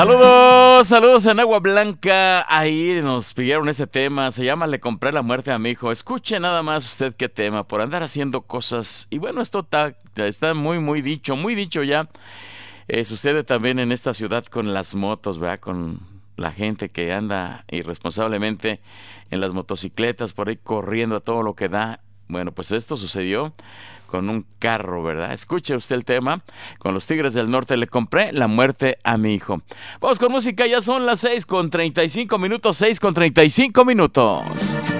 Saludos, saludos en Agua Blanca. Ahí nos pidieron ese tema. Se llama Le compré la muerte a mi hijo. Escuche nada más usted qué tema. Por andar haciendo cosas. Y bueno, esto está muy muy dicho ya. Sucede también en esta ciudad con las motos, ¿verdad? Con la gente que anda irresponsablemente en las motocicletas, por ahí corriendo a todo lo que da. Bueno, pues esto sucedió con un carro, ¿verdad? Escuche usted el tema. Con los Tigres del Norte le compré la muerte a mi hijo. Vamos con música, ya son las 6:35 minutos, 6:35 minutos.